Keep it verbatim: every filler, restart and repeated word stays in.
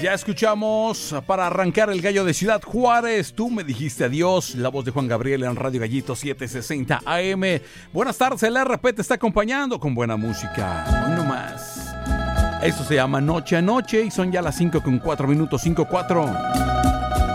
Ya escuchamos para arrancar el gallo de Ciudad Juárez. Tú me dijiste adiós. La voz de Juan Gabriel en Radio Gallito setecientos sesenta A M. Buenas tardes, el R P te está acompañando con buena música. Hoy no más. Esto se llama Noche a Noche y son ya las cinco con cuatro minutos, cinco cuatro.